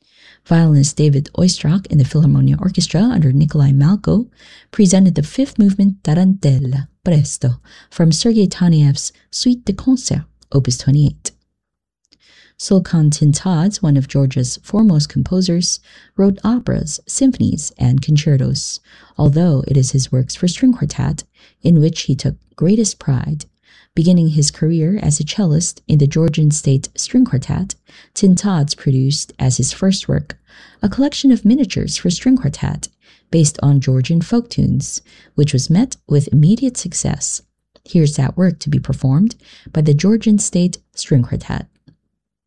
Violinist David Oistrakh in the Philharmonia Orchestra under Nikolai Malko presented the fifth movement Tarantella, Presto, from Sergei Taneev's Suite de Concert, Opus 28. Sulkhan Tintadze, one of Georgia's foremost composers, wrote operas, symphonies, and concertos, although it is his works for string quartet in which he took greatest pride. Beginning his career as a cellist in the Georgian State String Quartet, Tintadze produced as his first work a collection of miniatures for string quartet based on Georgian folk tunes, which was met with immediate success. Here's that work to be performed by the Georgian State String Quartet.